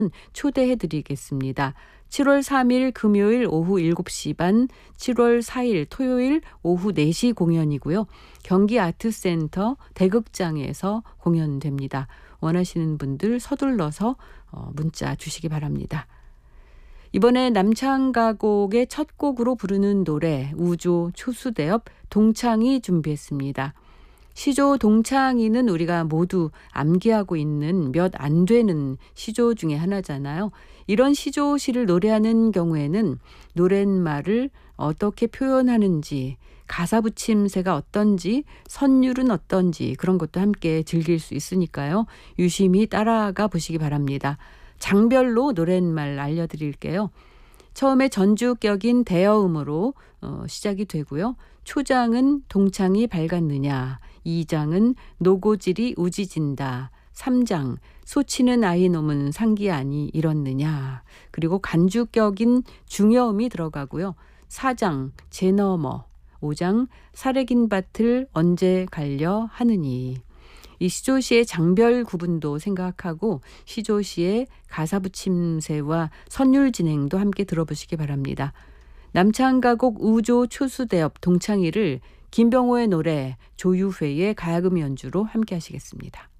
초대해 드리겠습니다. 7월 3일 금요일 오후 7시 반, 7월 4일 토요일 오후 4시 공연이고요. 경기 아트센터 대극장에서 공연됩니다. 원하시는 분들 서둘러서 문자 주시기 바랍니다. 이번에 남창가곡의 첫 곡으로 부르는 노래 우조 초수대업 동창이 준비했습니다. 시조 동창이는 우리가 모두 암기하고 있는 몇 안 되는 시조 중에 하나잖아요. 이런 시조시를 노래하는 경우에는 노랫말을 어떻게 표현하는지, 가사 붙임새가 어떤지, 선율은 어떤지 그런 것도 함께 즐길 수 있으니까요. 유심히 따라가 보시기 바랍니다. 장별로 노랫말 알려드릴게요. 처음에 전주격인 대여음으로 시작이 되고요. 초장은 동창이 밝았느냐, 2장은 노고질이 우지진다, 3장 소치는 아이놈은 상기아니 이렇느냐, 그리고 간주격인 중여음이 들어가고요. 4장 제너머, 5장 사래긴 밭을 언제 갈려 하느니. 이 시조시의 장별 구분도 생각하고 시조시의 가사 붙임새와 선율 진행도 함께 들어보시기 바랍니다. 남창가곡 우조 초수대업 동창이를 김병호의 노래 조유회의 가야금 연주로 함께 하시겠습니다.